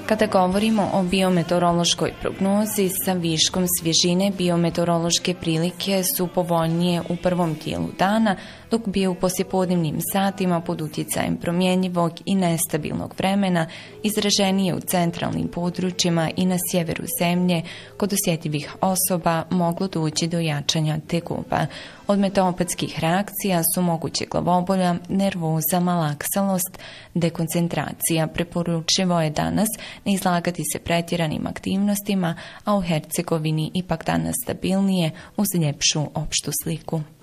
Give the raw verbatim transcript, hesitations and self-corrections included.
Kada govorimo o biometeorološkoj prognozi, sa viškom svježine biometeorološke prilike su povoljnije u prvom dijelu dana, dok bi u poslijepodnevnim satima pod utjecajem promjenjivog i nestabilnog vremena izraženije u centralnim područjima i na sjeveru zemlje kod osjetljivih osoba moglo doći do jačanja tegoba. Od meteopatskih reakcija su moguće glavobolja, nervoza, malaksalost, dekoncentracija. Preporučivo je danas ne izlagati se pretjeranim aktivnostima, a u Hercegovini ipak danas stabilnije uz ljepšu opštu sliku.